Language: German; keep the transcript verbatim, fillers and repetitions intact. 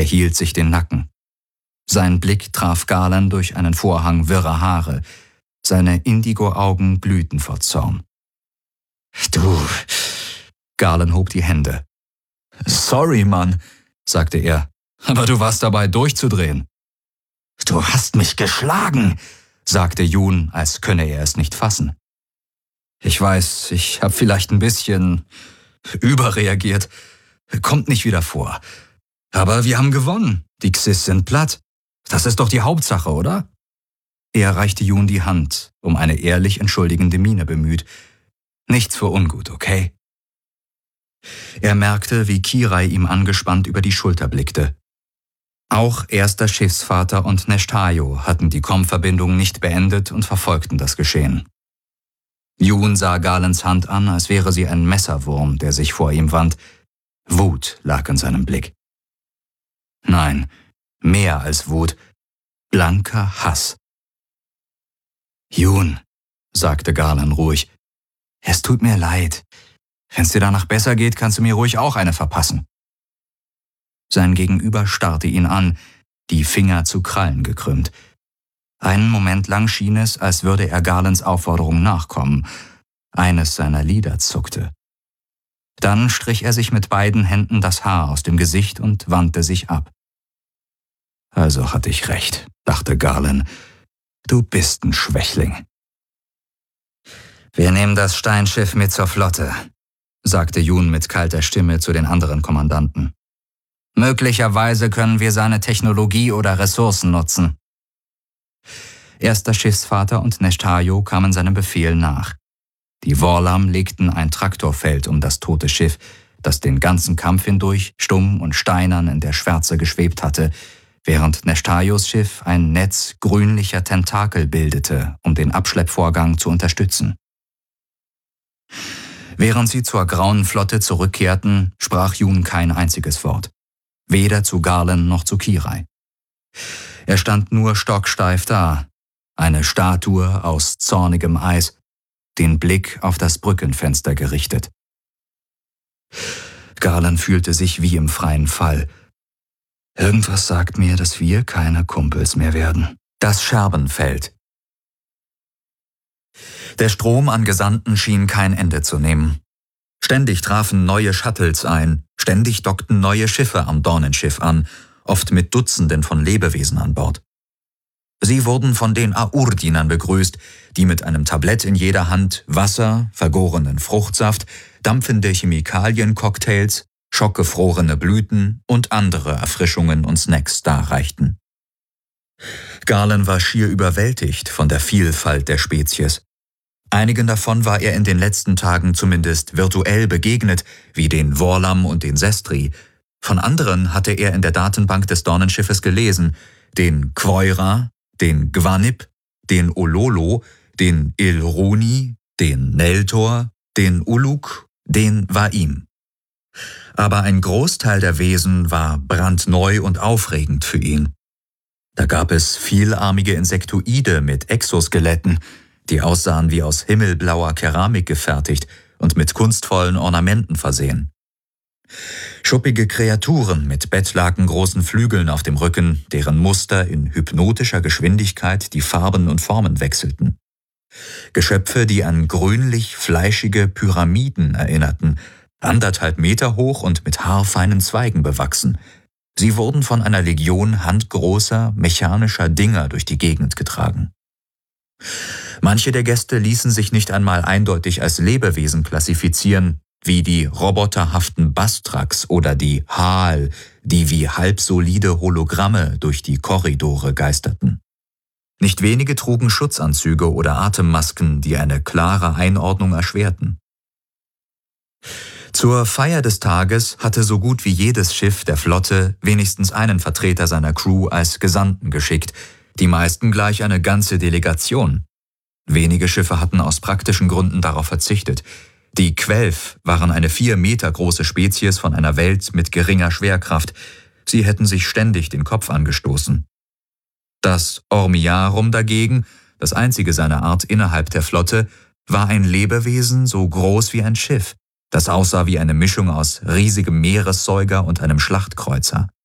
Er hielt sich den Nacken. Sein Blick traf Galen durch einen Vorhang wirrer Haare. Seine Indigo-Augen glühten vor Zorn. »Du...« Galen hob die Hände. »Sorry, Mann«, sagte er, »aber du warst dabei, durchzudrehen.« »Du hast mich geschlagen«, sagte Jun, als könne er es nicht fassen. »Ich weiß, ich habe vielleicht ein bisschen überreagiert. Kommt nicht wieder vor. Aber wir haben gewonnen. Die Xys sind platt. Das ist doch die Hauptsache, oder?« Er reichte Jun die Hand, um eine ehrlich entschuldigende Miene bemüht. »Nichts für ungut, okay?« Er merkte, wie Kirai ihm angespannt über die Schulter blickte. Auch erster Schiffsvater und Neshtajo hatten die Komm-Verbindung nicht beendet und verfolgten das Geschehen. Jun sah Galens Hand an, als wäre sie ein Messerwurm, der sich vor ihm wand. Wut lag in seinem Blick. Nein, mehr als Wut, blanker Hass. »Jun«, sagte Galen ruhig, »es tut mir leid. Wenn's dir danach besser geht, kannst du mir ruhig auch eine verpassen.« Sein Gegenüber starrte ihn an, die Finger zu Krallen gekrümmt. Einen Moment lang schien es, als würde er Galens Aufforderung nachkommen. Eines seiner Lider zuckte. Dann strich er sich mit beiden Händen das Haar aus dem Gesicht und wandte sich ab. »Also hatte ich recht«, dachte Galen. »Du bist ein Schwächling.« »Wir nehmen das Steinschiff mit zur Flotte«, sagte Jun mit kalter Stimme zu den anderen Kommandanten. »Möglicherweise können wir seine Technologie oder Ressourcen nutzen.« Erster Schiffsvater und Neshtajo kamen seinem Befehl nach. Die Worlam legten ein Traktorfeld um das tote Schiff, das den ganzen Kampf hindurch stumm und steinern in der Schwärze geschwebt hatte, während Neshtajos Schiff ein Netz grünlicher Tentakel bildete, um den Abschleppvorgang zu unterstützen. Während sie zur Grauen Flotte zurückkehrten, sprach Jun kein einziges Wort. Weder zu Galen noch zu Kirai. Er stand nur stocksteif da, eine Statue aus zornigem Eis, den Blick auf das Brückenfenster gerichtet. Galen fühlte sich wie im freien Fall. Irgendwas sagt mir, dass wir keine Kumpels mehr werden. Das Scherbenfeld. Der Strom an Gesandten schien kein Ende zu nehmen. Ständig trafen neue Shuttles ein, ständig dockten neue Schiffe am Dornenschiff an, oft mit Dutzenden von Lebewesen an Bord. Sie wurden von den Aur-Dienern begrüßt, die mit einem Tablett in jeder Hand Wasser, vergorenen Fruchtsaft, dampfende Chemikaliencocktails, schockgefrorene Blüten und andere Erfrischungen und Snacks darreichten. Galen war schier überwältigt von der Vielfalt der Spezies. Einigen davon war er in den letzten Tagen zumindest virtuell begegnet, wie den Worlam und den Sestri. Von anderen hatte er in der Datenbank des Dornenschiffes gelesen, den Quoira, den Gwanip, den Ololo, den Ilruni, den Neltor, den Uluk, den Waim. Aber ein Großteil der Wesen war brandneu und aufregend für ihn. Da gab es vielarmige Insektoide mit Exoskeletten, die aussahen wie aus himmelblauer Keramik gefertigt und mit kunstvollen Ornamenten versehen. Schuppige Kreaturen mit bettlakengroßen Flügeln auf dem Rücken, deren Muster in hypnotischer Geschwindigkeit die Farben und Formen wechselten. Geschöpfe, die an grünlich-fleischige Pyramiden erinnerten, anderthalb Meter hoch und mit haarfeinen Zweigen bewachsen. Sie wurden von einer Legion handgroßer, mechanischer Dinger durch die Gegend getragen. Manche der Gäste ließen sich nicht einmal eindeutig als Lebewesen klassifizieren, wie die roboterhaften Bastraks oder die Haal, die wie halbsolide Hologramme durch die Korridore geisterten. Nicht wenige trugen Schutzanzüge oder Atemmasken, die eine klare Einordnung erschwerten. Zur Feier des Tages hatte so gut wie jedes Schiff der Flotte wenigstens einen Vertreter seiner Crew als Gesandten geschickt, die meisten gleich eine ganze Delegation. Wenige Schiffe hatten aus praktischen Gründen darauf verzichtet. Die Quelf waren eine vier Meter große Spezies von einer Welt mit geringer Schwerkraft. Sie hätten sich ständig den Kopf angestoßen. Das Ormiarum dagegen, das einzige seiner Art innerhalb der Flotte, war ein Lebewesen so groß wie ein Schiff, das aussah wie eine Mischung aus riesigem Meeressäuger und einem Schlachtkreuzer.